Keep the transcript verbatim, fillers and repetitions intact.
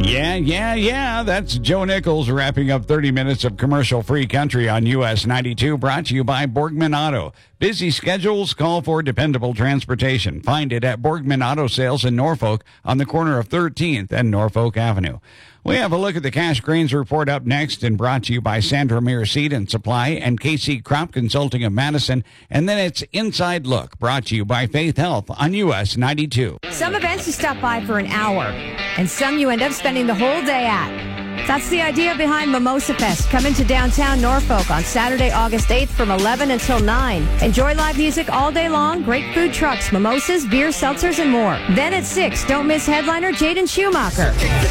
Yeah, yeah, yeah. That's Joe Nichols wrapping up thirty minutes of commercial-free country on U S ninety-two, brought to you by Borgman Auto. Busy schedules call for dependable transportation. Find it at Borgman Auto Sales in Norfolk on the corner of thirteenth and Norfolk Avenue. We have a look at the cash grains report up next, and brought to you by Sandrameer Seed and Supply and K C Crop Consulting of Madison. And then it's Inside Look, brought to you by Faith Health on U S ninety-two. Some events you stop by for an hour, and some you end up spending the whole day at. That's the idea behind Mimosa Fest, coming to downtown Norfolk on Saturday, August eighth from eleven until nine. Enjoy live music all day long, great food trucks, mimosas, beer, seltzers, and more. Then at six, don't miss headliner Jaden Schumacher.